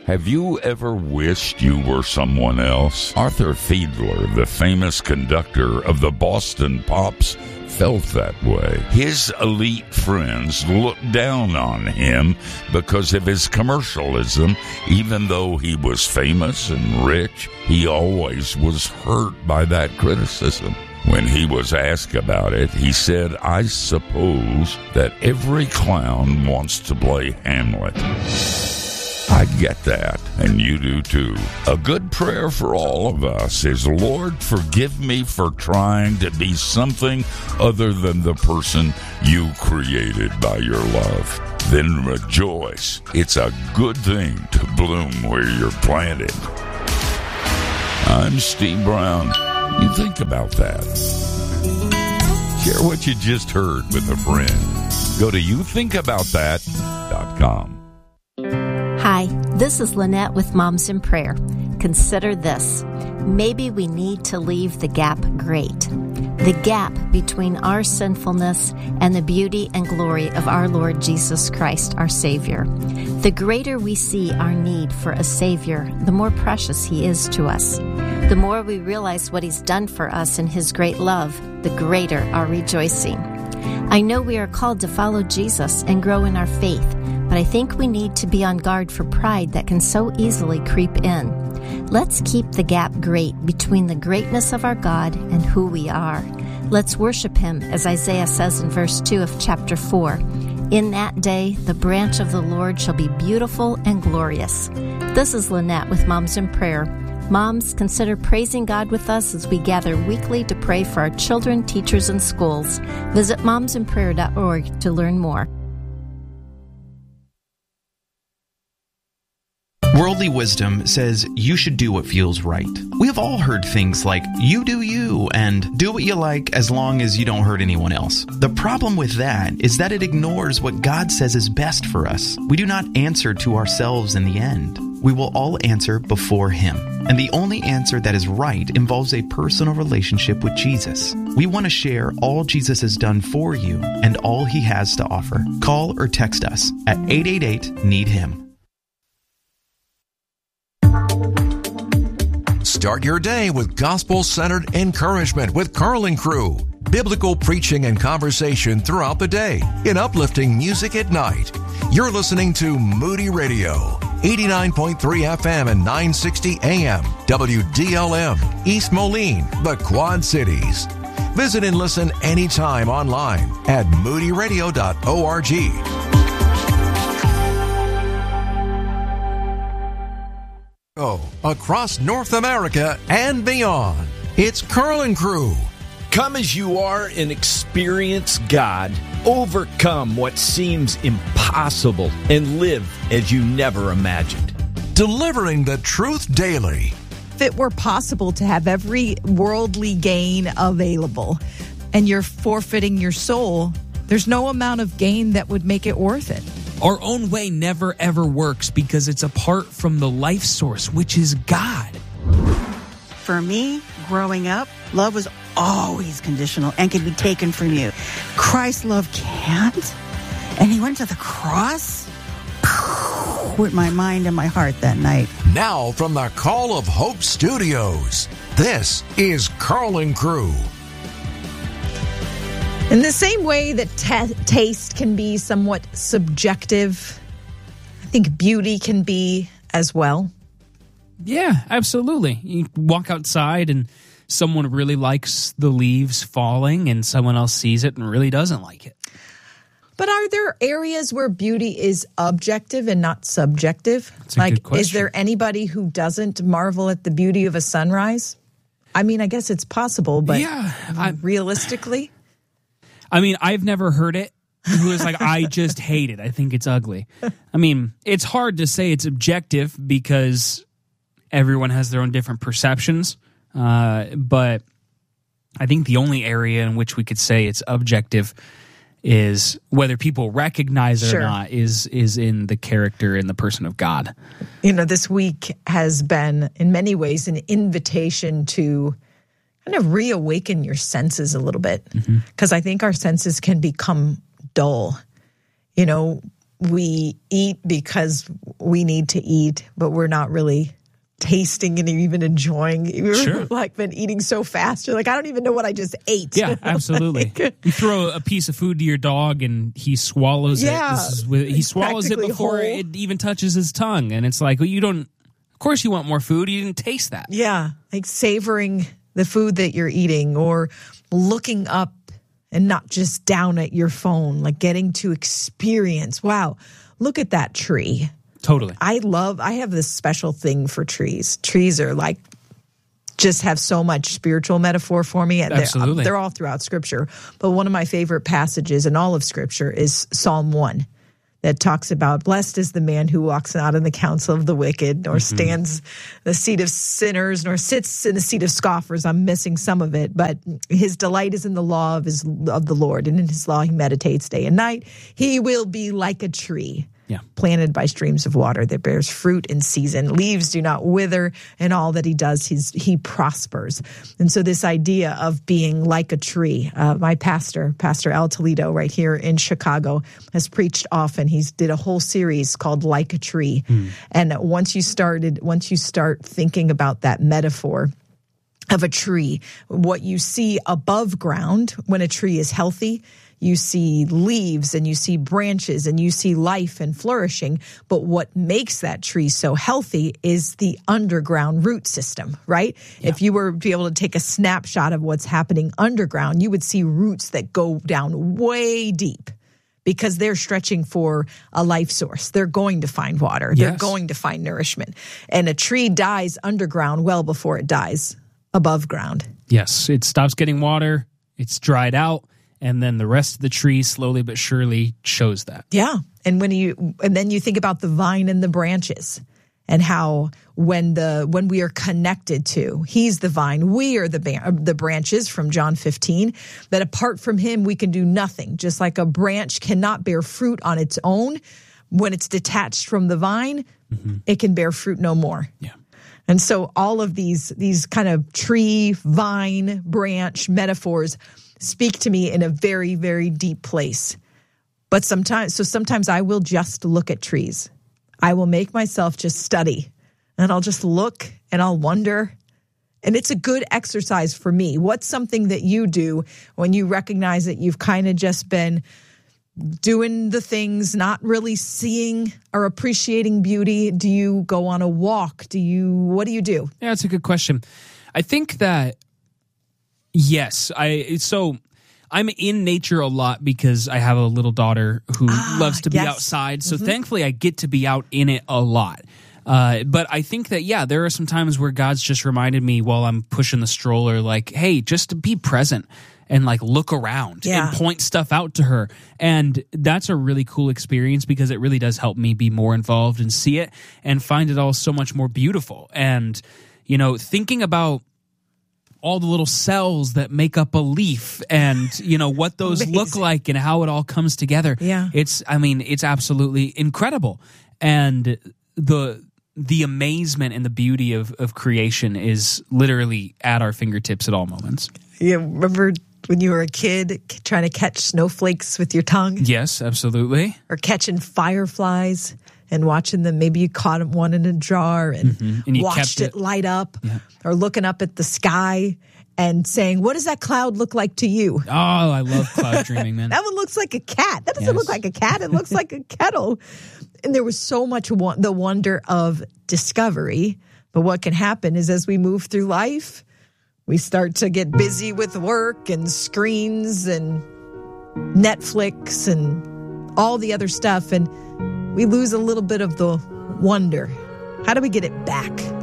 Have you ever wished you were someone else? Arthur Fiedler, the famous conductor of the Boston Pops, felt that way. His elite friends looked down on him because of his commercialism. Even though he was famous and rich, he always was hurt by that criticism. When he was asked about it, he said, "I suppose that every clown wants to play Hamlet." I get that, and you do too. A good prayer for all of us is, "Lord, forgive me for trying to be something other than the person you created by your love." Then rejoice. It's a good thing to bloom where you're planted. I'm Steve Brown. You think about that. Share what you just heard with a friend. Go to youthinkaboutthat.com. Hi, this is Lynette with Moms in Prayer. Consider this. Maybe we need to leave the gap great. The gap between our sinfulness and the beauty and glory of our Lord Jesus Christ, our Savior. The greater we see our need for a Savior, the more precious He is to us. The more we realize what He's done for us in His great love, the greater our rejoicing. I know we are called to follow Jesus and grow in our faith, but I think we need to be on guard for pride that can so easily creep in. Let's keep the gap great between the greatness of our God and who we are. Let's worship Him, as Isaiah says in verse 2 of chapter 4. In that day, the branch of the Lord shall be beautiful and glorious. This is Lynette with Moms in Prayer. Moms, consider praising God with us as we gather weekly to pray for our children, teachers, and schools. Visit momsinprayer.org to learn more. Worldly wisdom says you should do what feels right. We have all heard things like, "You do you," and "do what you like as long as you don't hurt anyone else." The problem with that is that it ignores what God says is best for us. We do not answer to ourselves in the end. We will all answer before Him. And the only answer that is right involves a personal relationship with Jesus. We want to share all Jesus has done for you and all He has to offer. Call or text us at 888-NEED-HIM. Start your day with gospel-centered encouragement with Carl and Crew. Biblical preaching and conversation throughout the day in uplifting music at night. You're listening to Moody Radio, 89.3 FM and 960 AM, WDLM, East Moline, the Quad Cities. Visit and listen anytime online at moodyradio.org. Across North America and beyond. It's Carl and Crew. Come as you are and experience God. Overcome what seems impossible and live as you never imagined. Delivering the truth daily. If it were possible to have every worldly gain available and you're forfeiting your soul, there's no amount of gain that would make it worth it. Our own way never ever works because it's apart from the life source, which is God. For me, growing up, love was always conditional and could be taken from you. Christ's love can't. And He went to the cross with my mind and my heart that night. Now from the Call of Hope Studios, this is Carl and Crew. In the same way that taste can be somewhat subjective, I think beauty can be as well. Yeah, absolutely. You walk outside and someone really likes the leaves falling and someone else sees it and really doesn't like it. But are there areas where beauty is objective and not subjective? That's a good question. Is there anybody who doesn't marvel at the beauty of a sunrise? I mean, I guess it's possible, but realistically? I mean, I've never heard it. Who is like, I just hate it. I think it's ugly. I mean, it's hard to say it's objective because everyone has their own different perceptions. But I think the only area in which we could say it's objective is whether people recognize it or not is in the character and the person of God. You know, this week has been in many ways an invitation to kind of reawaken your senses a little bit, because I think our senses can become dull. You know, we eat because we need to eat, but we're not really tasting and even enjoying. You're like been eating so fast. You're like, I don't even know what I just ate. Yeah, absolutely. You throw a piece of food to your dog and he swallows it. He swallows it before it even touches his tongue. And it's like, well, of course you want more food. You didn't taste that. Yeah, like savoring the food that you're eating or looking up and not just down at your phone, like getting to experience, wow, look at that tree. Totally. I have this special thing for trees. Trees are like, just have so much spiritual metaphor for me. And Absolutely. They're all throughout Scripture. But one of my favorite passages in all of Scripture is Psalm 1 that talks about, blessed is the man who walks not in the counsel of the wicked, nor stands the seat of sinners, nor sits in the seat of scoffers. I'm missing some of it, but his delight is in the law of the Lord, and in his law he meditates day and night. He will be like a tree planted by streams of water that bears fruit in season. Leaves do not wither, and all that he does, he prospers. And so this idea of being like a tree, my pastor Al Toledo, right here in Chicago, has preached often. He's did a whole series called Like a Tree. And once you start thinking about that metaphor of a tree, what you see above ground when a tree is healthy, you see leaves and you see branches and you see life and flourishing. But what makes that tree so healthy is the underground root system, right? Yeah. If you were to be able to take a snapshot of what's happening underground, you would see roots that go down way deep because they're stretching for a life source. They're going to find water. They're going to find nourishment. And a tree dies underground well before it dies above ground. Yes, it stops getting water, it's dried out, and then the rest of the tree slowly but surely shows that. Yeah. And then you think about the vine and the branches and how when we are connected to, he's the vine, we are the branches from John 15, that apart from him, we can do nothing. Just like a branch cannot bear fruit on its own, when it's detached from the vine, it can bear fruit no more. Yeah. And so all of these kind of tree, vine, branch metaphors speak to me in a very, very deep place. But sometimes I will just look at trees. I will make myself just study, and I'll just look and I'll wonder. And it's a good exercise for me. What's something that you do when you recognize that you've kind of just been doing the things, not really seeing or appreciating beauty? Do you go on a walk? What do you do? Yeah, that's a good question. I think that, yes, I'm in nature a lot because I have a little daughter who loves to be outside. So thankfully I get to be out in it a lot. But I think that, there are some times where God's just reminded me while I'm pushing the stroller, like, hey, just to be present and like look around and point stuff out to her. And that's a really cool experience because it really does help me be more involved and see it and find it all so much more beautiful. And, thinking about all the little cells that make up a leaf and, what those look like and how it all comes together. Yeah. It's absolutely incredible. And the amazement and the beauty of creation is literally at our fingertips at all moments. Yeah, remember when you were a kid trying to catch snowflakes with your tongue? Yes, absolutely. Or catching fireflies and watching them. Maybe you caught one in a jar and watched it light up. Yeah. Or looking up at the sky and saying, what does that cloud look like to you? Oh, I love cloud dreaming, man. That one looks like a cat. That doesn't look like a cat. It looks like a kettle. And there was so much the wonder of discovery. But what can happen is as we move through life, we start to get busy with work and screens and Netflix and all the other stuff. And we lose a little bit of the wonder. How do we get it back?